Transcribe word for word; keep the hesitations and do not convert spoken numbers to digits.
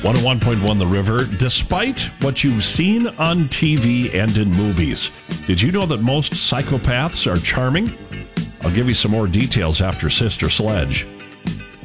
one oh one point one The River. Despite what you've seen on T V and in movies, did you know that most psychopaths are charming? I'll give you some more details after Sister Sledge.